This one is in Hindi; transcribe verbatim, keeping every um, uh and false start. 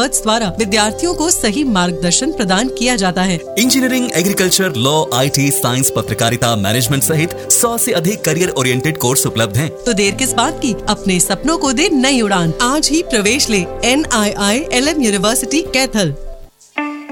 एडवर्ड्स द्वारा विद्यार्थियों को सही मार्गदर्शन प्रदान किया जाता है। Engineering, agriculture, law, IT, science, पत्रकारिता, मैनेजमेंट सहित सौ से अधिक करियर ओरिएंटेड कोर्स उपलब्ध हैं। तो देर किस बात की, अपने सपनों को दे नई उड़ान। आज ही प्रवेश ले N I I L M university Kaithal.